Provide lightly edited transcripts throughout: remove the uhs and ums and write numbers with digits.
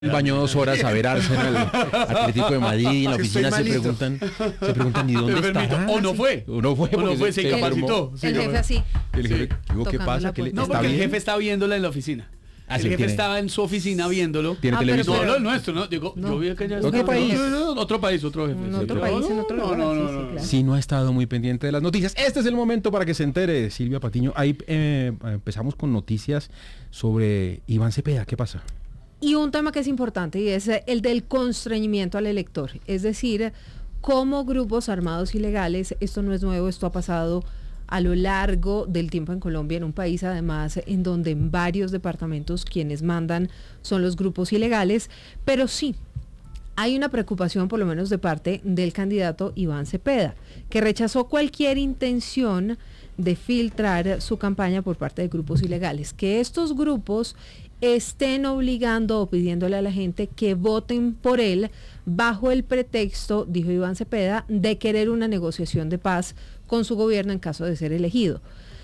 Baño 2 horas a ver Arsenal, Atlético de Madrid, y en la oficina se preguntan, ¿y dónde está? O no fue, se incapacitó. El jefe así. El jefe, ¿qué pasa? No, porque el jefe está viéndola en la oficina. El jefe estaba en su oficina viéndolo. ¿Tiene televisor? No, el nuestro, ¿no? Digo, yo vi que ya... ¿Otro país? Otro país, otro jefe. En otro país, en otro lugar. No. Sí, no ha estado muy pendiente de las noticias. Este es el momento para que se entere, Silvia Patiño. Ahí empezamos con noticias sobre Iván Cepeda. ¿Qué pasa? Y un tema que es importante y es el del constreñimiento al elector, es decir, cómo grupos armados ilegales, esto no es nuevo, esto ha pasado a lo largo del tiempo en Colombia, en un país además en donde en varios departamentos quienes mandan son los grupos ilegales, pero sí, hay una preocupación por lo menos de parte del candidato Iván Cepeda, que rechazó cualquier intención de filtrar su campaña por parte de grupos ilegales, que estos grupos estén obligando o pidiéndole a la gente que voten por él bajo el pretexto, dijo Iván Cepeda, de querer una negociación de paz con su gobierno en caso de ser elegido.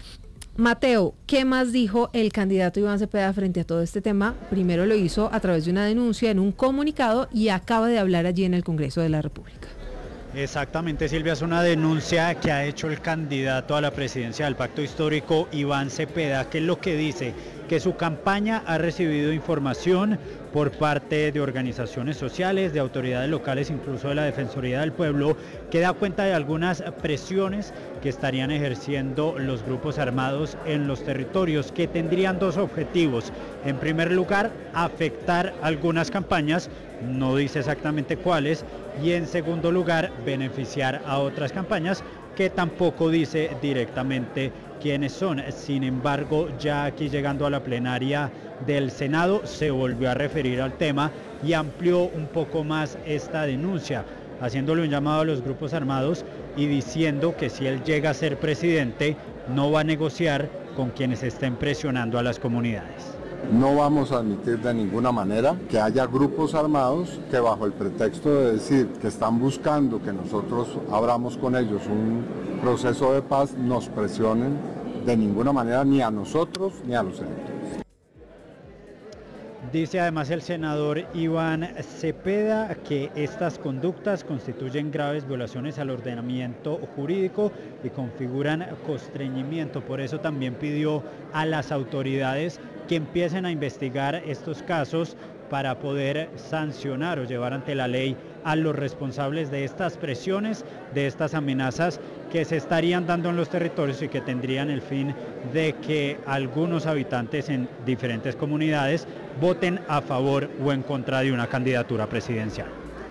Mateo, ¿qué más dijo el candidato Iván Cepeda frente a todo este tema? Primero lo hizo a través de una denuncia en un comunicado y acaba de hablar allí en el Congreso de la República. Exactamente, Silvia, es una denuncia que ha hecho el candidato a la presidencia del Pacto Histórico, Iván Cepeda, que es lo que dice que su campaña ha recibido información por parte de organizaciones sociales, de autoridades locales, incluso de la Defensoría del Pueblo, que da cuenta de algunas presiones que estarían ejerciendo los grupos armados en los territorios, que tendrían dos objetivos. En primer lugar, afectar algunas campañas, no dice exactamente cuáles, y en segundo lugar, beneficiar a otras campañas que tampoco dice directamente quiénes son. Sin embargo, ya aquí llegando a la plenaria del Senado se volvió a referir al tema y amplió un poco más esta denuncia, haciéndole un llamado a los grupos armados y diciendo que si él llega a ser presidente no va a negociar con quienes estén presionando a las comunidades. No vamos a admitir de ninguna manera que haya grupos armados que bajo el pretexto de decir que están buscando que nosotros abramos con ellos un proceso de paz nos presionen de ninguna manera ni a nosotros ni a los electores. Dice además el senador Iván Cepeda que estas conductas constituyen graves violaciones al ordenamiento jurídico y configuran constreñimiento. Por eso también pidió a las autoridades que empiecen a investigar estos casos para poder sancionar o llevar ante la ley a los responsables de estas presiones, de estas amenazas que se estarían dando en los territorios y que tendrían el fin de que algunos habitantes en diferentes comunidades voten a favor o en contra de una candidatura presidencial.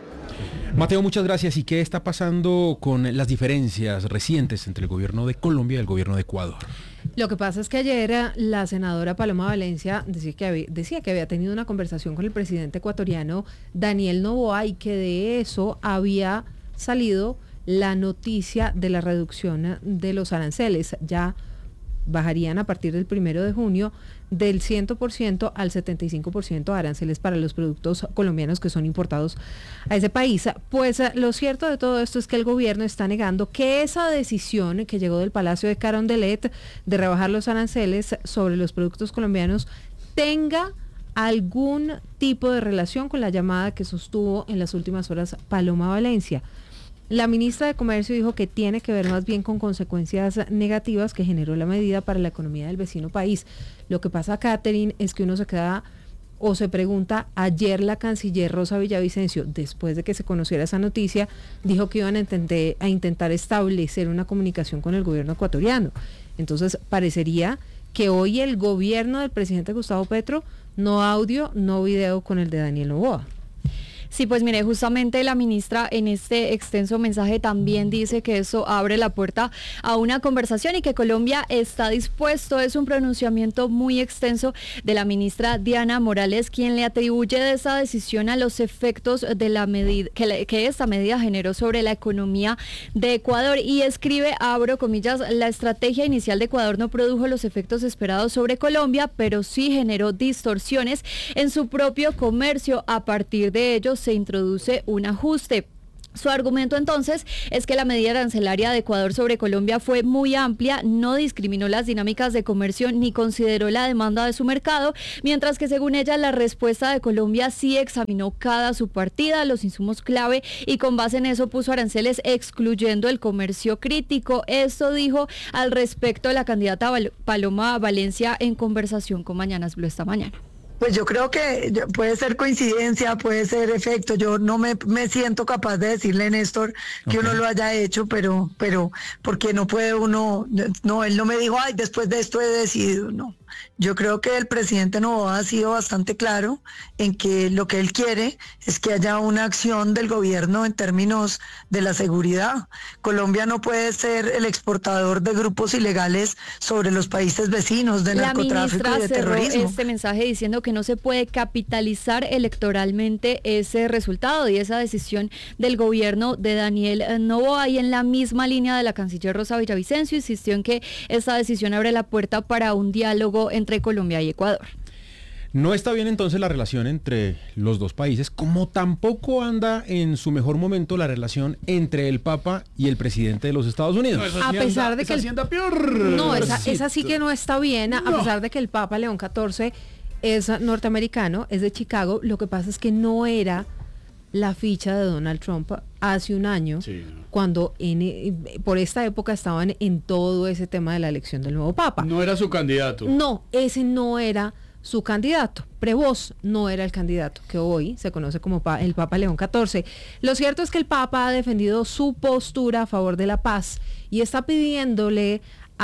Mateo, muchas gracias. ¿Y qué está pasando con las diferencias recientes entre el gobierno de Colombia y el gobierno de Ecuador? Lo que pasa es que ayer la senadora Paloma Valencia decía que había tenido una conversación con el presidente ecuatoriano Daniel Noboa y que de eso había salido la noticia de la reducción de los aranceles. Ya bajarían a partir del 1 de junio del 100% al 75% de aranceles para los productos colombianos que son importados a ese país. Pues lo cierto de todo esto es que el gobierno está negando que esa decisión que llegó del Palacio de Carondelet de rebajar los aranceles sobre los productos colombianos tenga algún tipo de relación con la llamada que sostuvo en las últimas horas Paloma Valencia. La ministra de Comercio dijo que tiene que ver más bien con consecuencias negativas que generó la medida para la economía del vecino país. Lo que pasa, Catherine, es que uno se queda o se pregunta, ayer la canciller Rosa Villavicencio, después de que se conociera esa noticia, dijo que iban a intentar establecer una comunicación con el gobierno ecuatoriano. Entonces, parecería que hoy el gobierno del presidente Gustavo Petro, no audio, no video con el de Daniel Noboa. Sí, pues mire, justamente la ministra en este extenso mensaje también dice que eso abre la puerta a una conversación y que Colombia está dispuesto. Es un pronunciamiento muy extenso de la ministra Diana Morales, quien le atribuye de esa decisión a los efectos de la medida que esta medida generó sobre la economía de Ecuador y escribe, abro comillas, la estrategia inicial de Ecuador no produjo los efectos esperados sobre Colombia, pero sí generó distorsiones en su propio comercio. A partir de ello se introduce un ajuste. Su argumento entonces es que la medida arancelaria de Ecuador sobre Colombia fue muy amplia, no discriminó las dinámicas de comercio ni consideró la demanda de su mercado, mientras que según ella la respuesta de Colombia sí examinó cada subpartida, los insumos clave y con base en eso puso aranceles excluyendo el comercio crítico. Esto dijo al respecto la candidata Paloma Valencia en conversación con Mañanas Blue esta mañana. Pues yo creo que puede ser coincidencia, puede ser efecto. Yo no me siento capaz de decirle, Néstor, que uno lo haya hecho, pero porque no puede uno, no, él no me dijo, ay, después de esto he decidido, no. Yo creo que el presidente Noboa ha sido bastante claro en que lo que él quiere es que haya una acción del gobierno en términos de la seguridad. Colombia no puede ser el exportador de grupos ilegales sobre los países vecinos, de narcotráfico y de terrorismo. La ministra cerró este mensaje diciendo que no se puede capitalizar electoralmente ese resultado y esa decisión del gobierno de Daniel Noboa, y en la misma línea de la canciller Rosa Villavicencio insistió en que esta decisión abre la puerta para un diálogo entre Colombia y Ecuador. No está bien entonces la relación entre los dos países, como tampoco anda en su mejor momento la relación entre el Papa y el presidente de los Estados Unidos. A pesar de que anda peor. No, esa sí que no está bien, a pesar de que el Papa León XIV es norteamericano, es de Chicago. Lo que pasa es que no era la ficha de Donald Trump hace un año, cuando por esta época estaban en todo ese tema de la elección del nuevo Papa. No era su candidato. No, ese no era su candidato. Prevost no era el candidato que hoy se conoce como el Papa León XIV. Lo cierto es que el Papa ha defendido su postura a favor de la paz y está pidiéndole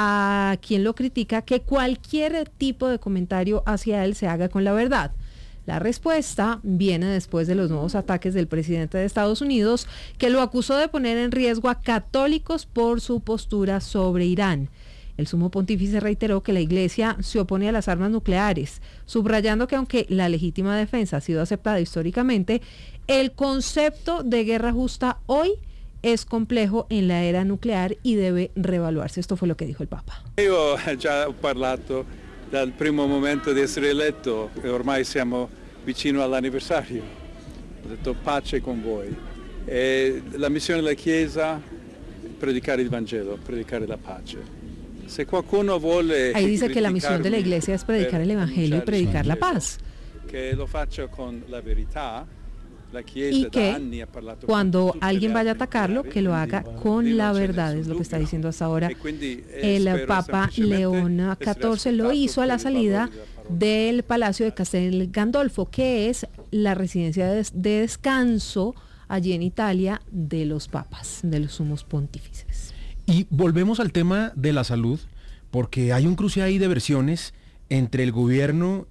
a quien lo critica que cualquier tipo de comentario hacia él se haga con la verdad. La respuesta viene después de los nuevos ataques del presidente de Estados Unidos, que lo acusó de poner en riesgo a católicos por su postura sobre Irán. El sumo pontífice reiteró que la Iglesia se opone a las armas nucleares, subrayando que aunque la legítima defensa ha sido aceptada históricamente, el concepto de guerra justa hoy es complejo en la era nuclear y debe reevaluarse. Esto fue lo que dijo el Papa. Io già ho parlato dal primo momento di essere eletto e ormai siamo vicino all'anniversario. Ho detto pace con voi. La missione della Chiesa è predicare il Vangelo, predicare la pace. Se qualcuno vuole Ahí dice que la misión de la Iglesia es predicar el Evangelio y predicar la paz. Que lo faccia con la verità. Y que cuando alguien vaya a atacarlo, que lo haga con la verdad, es lo que está diciendo hasta ahora el Papa León XIV. Lo hizo a la salida del Palacio de Castel Gandolfo, que es la residencia de descanso allí en Italia de los papas, de los sumos pontífices. Y volvemos al tema de la salud, porque hay un cruce ahí de versiones entre el gobierno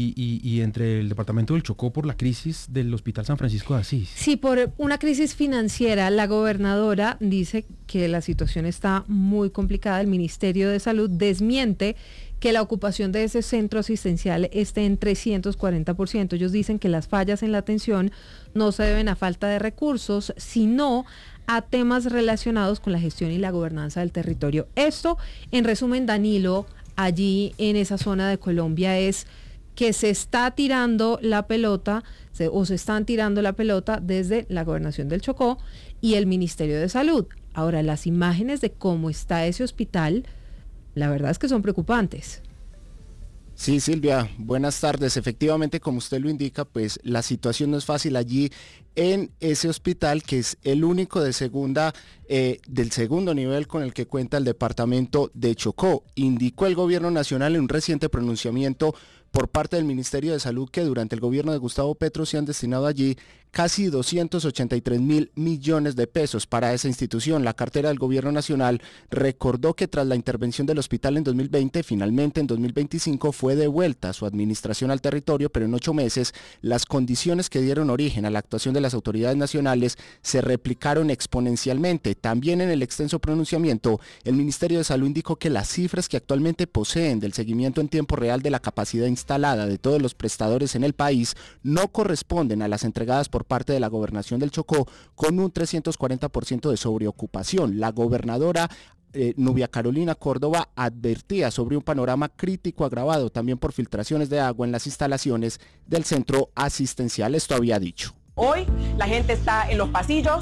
y entre el departamento del Chocó por la crisis del Hospital San Francisco de Asís. Sí, por una crisis financiera. La gobernadora dice que la situación está muy complicada. El Ministerio de Salud desmiente que la ocupación de ese centro asistencial esté en 340%. Ellos dicen que las fallas en la atención no se deben a falta de recursos, sino a temas relacionados con la gestión y la gobernanza del territorio. Esto, en resumen, Danilo, allí en esa zona de Colombia es que se está tirando la pelota, se están tirando la pelota desde la Gobernación del Chocó y el Ministerio de Salud. Ahora, las imágenes de cómo está ese hospital, la verdad es que son preocupantes. Sí, Silvia, buenas tardes. Efectivamente, como usted lo indica, pues la situación no es fácil allí en ese hospital, que es el único del segundo nivel con el que cuenta el departamento de Chocó. Indicó el gobierno nacional en un reciente pronunciamiento por parte del Ministerio de Salud que durante el gobierno de Gustavo Petro se han destinado allí casi 283.000 millones de pesos para esa institución. La cartera del gobierno nacional recordó que tras la intervención del hospital en 2020, finalmente en 2025 fue devuelta su administración al territorio, pero en 8 meses las condiciones que dieron origen a la actuación de las autoridades nacionales se replicaron exponencialmente. También en el extenso pronunciamiento, el Ministerio de Salud indicó que las cifras que actualmente poseen del seguimiento en tiempo real de la capacidad instalada de todos los prestadores en el país no corresponden a las entregadas por parte de la Gobernación del Chocó, con un 340% de sobreocupación. La gobernadora Nubia Carolina Córdoba advertía sobre un panorama crítico agravado también por filtraciones de agua en las instalaciones del centro asistencial. Esto había dicho. Hoy la gente está en los pasillos,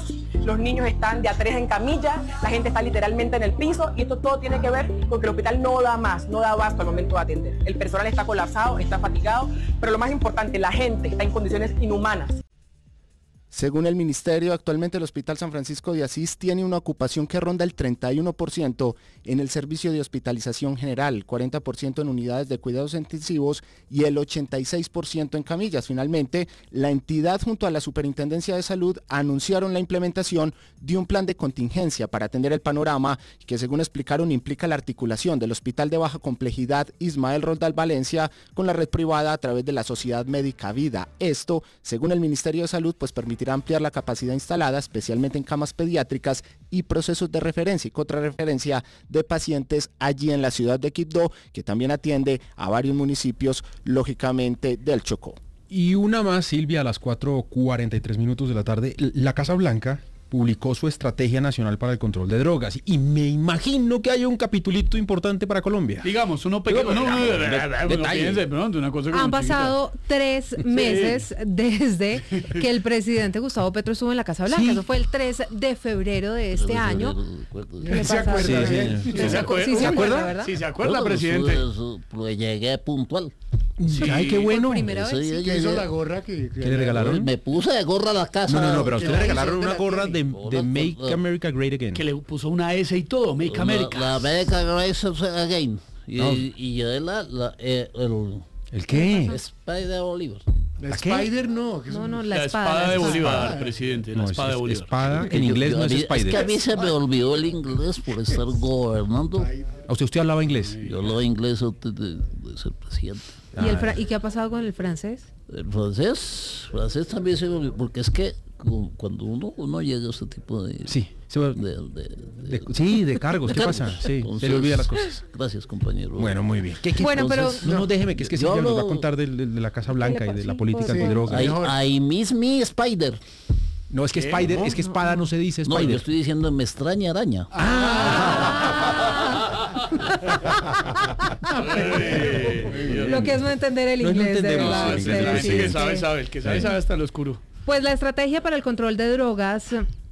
los niños están de a 3 en camilla, la gente está literalmente en el piso y esto todo tiene que ver con que el hospital no da más, no da abasto al momento de atender. El personal está colapsado, está fatigado, pero lo más importante, la gente está en condiciones inhumanas. Según el ministerio, actualmente el Hospital San Francisco de Asís tiene una ocupación que ronda el 31% en el servicio de hospitalización general, 40% en unidades de cuidados intensivos y el 86% en camillas. Finalmente, la entidad junto a la Superintendencia de Salud anunciaron la implementación de un plan de contingencia para atender el panorama que, según explicaron, implica la articulación del Hospital de Baja Complejidad Ismael Roldán Valencia con la red privada a través de la Sociedad Médica Vida. Esto, según el Ministerio de Salud, pues permitirá ampliar la capacidad instalada, especialmente en camas pediátricas y procesos de referencia y contrarreferencia de pacientes allí en la ciudad de Quibdó, que también atiende a varios municipios, lógicamente, del Chocó. Y una más, Silvia, a las 4:43 de la tarde, la Casa Blanca publicó su Estrategia Nacional para el Control de Drogas y me imagino que haya un capitulito importante para Colombia. Digamos, uno pequeño. Han pasado 3 meses desde que el presidente Gustavo Petro estuvo en la Casa Blanca. Eso fue el 3 de febrero de este año. ¿Se acuerda? Sí, se acuerda, ¿verdad? Sí, se acuerda, presidente. Pues llegué puntual. Sí. Ay, qué bueno. Por primera vez. Sí, ¿Qué hizo la gorra que ¿Qué le regalaron? Me puse de gorra a la casa. No, pero a usted le regalaron una gorra de Make America Great Again. Que le puso una S y todo, Make America. La America Great Again. Y yo el ¿El qué? Spider Bolívar. La Spider no. No, la espada de Bolívar, presidente. La espada de Bolívar. Espada, en inglés no es Spider. Es que a mí se me olvidó el inglés por estar gobernando. ¿A usted hablaba inglés? Yo hablaba inglés antes de ser presidente. ¿Y qué ha pasado con el francés? El francés también se me olvidó, porque es que cuando uno llega a este tipo de... Sí, de cargos, ¿qué pasa? Sí, Entonces, se le olvida las cosas. Gracias, compañero. Bueno, muy bien. Bueno, pero... No, déjeme, que es que Silvia nos va a contar de la Casa Blanca y de la política antidroga. Hay Miss Me Spider. No, es que Spider, es que espada no se dice Spider. No, yo estoy diciendo me extraña araña. Lo que es no entender el inglés, de verdad. El que sabe hasta lo oscuro. Pues la estrategia para el control de drogas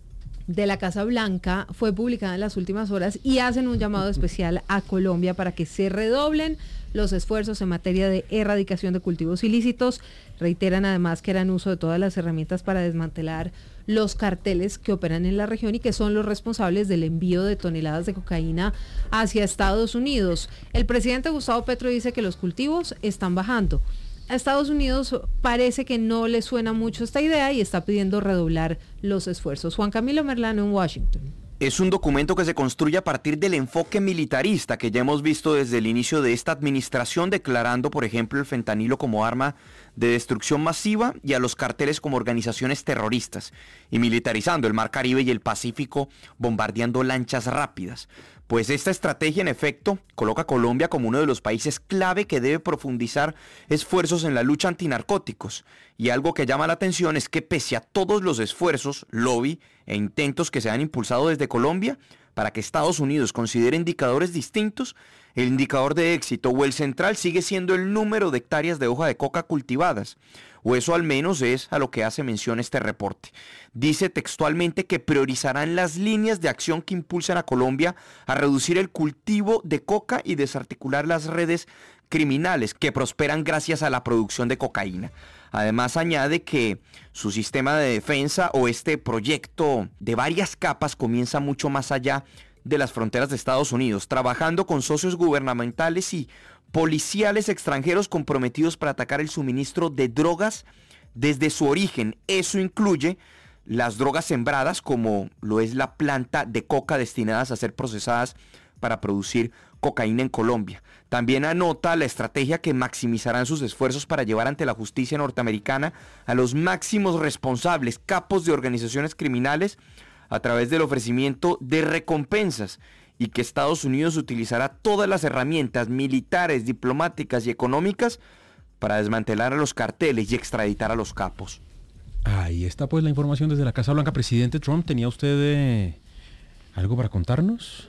de la Casa Blanca fue publicada en las últimas horas y hacen un llamado especial a Colombia para que se redoblen los esfuerzos en materia de erradicación de cultivos ilícitos. Reiteran además que harán uso de todas las herramientas para desmantelar los carteles que operan en la región y que son los responsables del envío de toneladas de cocaína hacia Estados Unidos. El presidente Gustavo Petro dice que los cultivos están bajando. A Estados Unidos parece que no le suena mucho esta idea y está pidiendo redoblar los esfuerzos. Juan Camilo Merlano en Washington. Es un documento que se construye a partir del enfoque militarista que ya hemos visto desde el inicio de esta administración, declarando, por ejemplo, el fentanilo como arma de destrucción masiva y a los carteles como organizaciones terroristas, y militarizando el Mar Caribe y el Pacífico, bombardeando lanchas rápidas. Pues esta estrategia, en efecto, coloca a Colombia como uno de los países clave que debe profundizar esfuerzos en la lucha antinarcóticos. Y algo que llama la atención es que pese a todos los esfuerzos, lobby e intentos que se han impulsado desde Colombia para que Estados Unidos considere indicadores distintos, el indicador de éxito o el central sigue siendo el número de hectáreas de hoja de coca cultivadas, o eso al menos es a lo que hace mención este reporte. Dice textualmente que priorizarán las líneas de acción que impulsan a Colombia a reducir el cultivo de coca y desarticular las redes criminales que prosperan gracias a la producción de cocaína. Además añade que su sistema de defensa o este proyecto de varias capas comienza mucho más allá de las fronteras de Estados Unidos, trabajando con socios gubernamentales y policiales extranjeros comprometidos para atacar el suministro de drogas desde su origen. Eso incluye las drogas sembradas, como lo es la planta de coca destinadas a ser procesadas para producir cocaína en Colombia. También anota la estrategia que maximizarán sus esfuerzos para llevar ante la justicia norteamericana a los máximos responsables, capos de organizaciones criminales, a través del ofrecimiento de recompensas, y que Estados Unidos utilizará todas las herramientas militares, diplomáticas y económicas para desmantelar a los carteles y extraditar a los capos. Ahí está pues la información desde la Casa Blanca. Presidente Trump, ¿tenía usted algo para contarnos?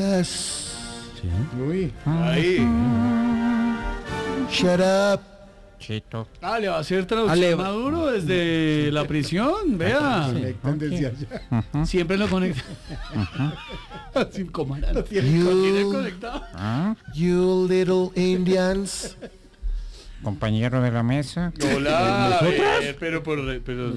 Yes. Sí. Uy. Ahí. Shut up Chito. Ah, le va a hacer traducción Maduro desde la prisión, vea. Siempre lo conecta. Sin comandante. ¿Tiene conectado? You little Indians. Compañero de la mesa. Hola, pero